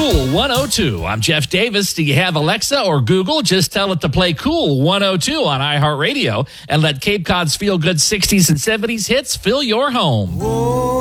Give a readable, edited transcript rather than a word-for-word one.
Cool 102. I'm Jeff Davis. Do you have Alexa or Google? Just tell it to play Cool 102 on iHeartRadio and let Cape Cod's feel-good 60s and 70s hits fill your home.